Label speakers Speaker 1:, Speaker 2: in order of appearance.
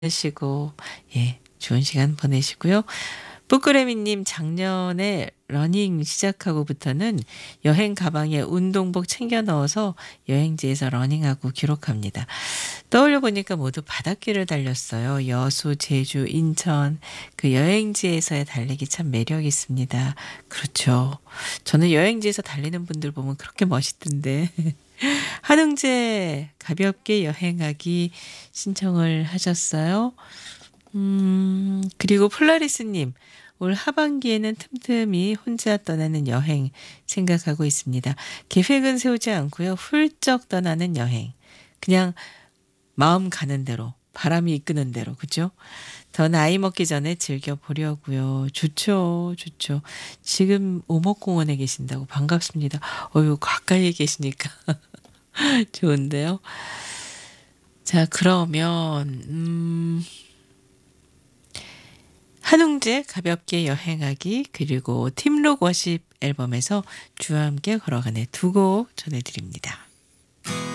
Speaker 1: 시고 예 좋은 시간 보내시고요. 뿌꾸레미님 작년에 러닝 시작하고부터는 여행 가방에 운동복 챙겨 넣어서 여행지에서 러닝하고 기록합니다. 떠올려 보니까 모두 바닷길을 달렸어요. 여수, 제주, 인천 그 여행지에서의 달리기 참 매력 있습니다. 그렇죠. 저는 여행지에서 달리는 분들 보면 그렇게 멋있던데. 한웅재 가볍게 여행하기 신청을 하셨어요. 그리고 폴라리스님, 올 하반기에는 틈틈이 혼자 떠나는 여행 생각하고 있습니다. 계획은 세우지 않고요. 훌쩍 떠나는 여행. 그냥 마음 가는 대로, 바람이 이끄는 대로, 그죠? 더 나이 먹기 전에 즐겨보려고요. 좋죠, 좋죠. 지금 오목공원에 계신다고 반갑습니다. 어유 가까이에 계시니까 좋은데요. 자, 그러면 한웅재 가볍게 여행하기 그리고 팀록 워십 앨범에서 주와 함께 걸어가네 두 곡 전해드립니다.